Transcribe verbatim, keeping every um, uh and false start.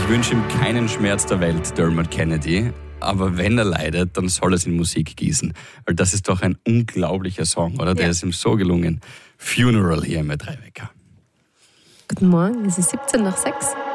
Ich wünsche ihm keinen Schmerz der Welt, Dermot Kennedy. Aber wenn er leidet, dann soll er es in Musik gießen. Weil das ist doch ein unglaublicher Song, oder? Der Ja. ist ihm so gelungen. Funeral hier im drei Wecker. Guten Morgen, es ist siebzehn nach sechs.